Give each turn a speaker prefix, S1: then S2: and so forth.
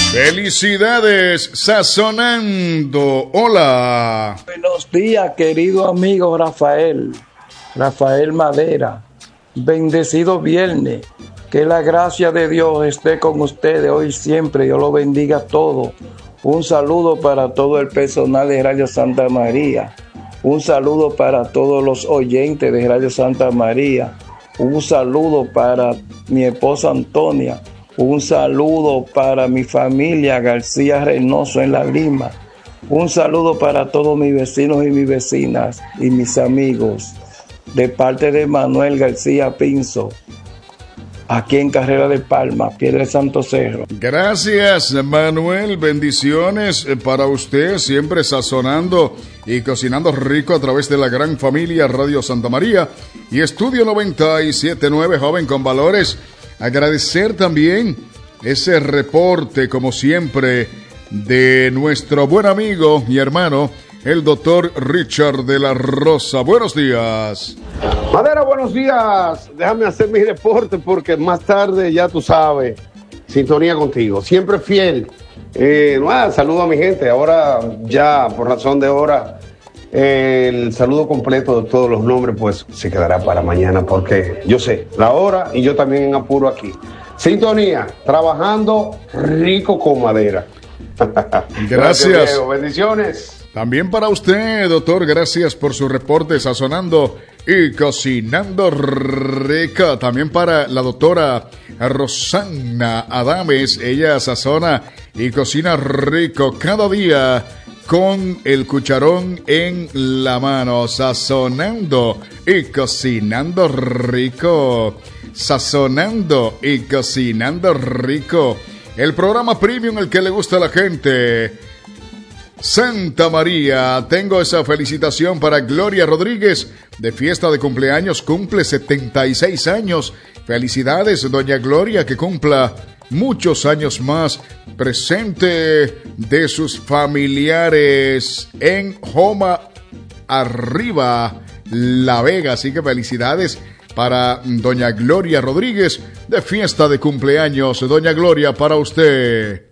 S1: Felicidades, Sazonando. Hola.
S2: Buenos días, querido amigo Rafael Madera. Bendecido viernes. Que la gracia de Dios esté con ustedes hoy y siempre. Dios lo bendiga a todos. Un saludo para todo el personal de Radio Santa María. Un saludo para todos los oyentes de Radio Santa María. Un saludo para mi esposa Antonia. Un saludo para mi familia García Reynoso en La Lima. Un saludo para todos mis vecinos y mis vecinas y mis amigos. De parte de Manuel García Pinzo. Aquí en Carrera de Palma, Piedra de Santo Cerro.
S1: Gracias, Manuel. Bendiciones para usted, siempre sazonando y cocinando rico a través de la gran familia Radio Santa María y Estudio 97.9, joven con valores. Agradecer también ese reporte, como siempre, de nuestro buen amigo y hermano, el doctor Richard de la Rosa. Buenos días.
S3: Madera, buenos días. Déjame hacer mi reporte porque más tarde, ya tú sabes, sintonía contigo. Siempre fiel. Saludo a mi gente. Ahora, ya por razón de hora, el saludo completo de todos los nombres, pues se quedará para mañana porque yo sé la hora y yo también en apuro aquí. Sintonía, trabajando rico con madera.
S1: Gracias.
S3: Diego. Bendiciones.
S1: También para usted, doctor, gracias por su reporte sazonando y cocinando rica. También para la doctora Rosana Adames, ella sazona y cocina rico cada día con el cucharón en la mano, sazonando y cocinando rico. Sazonando y cocinando rico. El programa premium, el que le gusta a la gente. Santa María, tengo esa felicitación para Gloria Rodríguez, de fiesta de cumpleaños, cumple 76 años. Felicidades, doña Gloria, que cumpla muchos años más, presente de sus familiares en Joma Arriba, La Vega. Así que felicidades para doña Gloria Rodríguez, de fiesta de cumpleaños. Doña Gloria, para usted.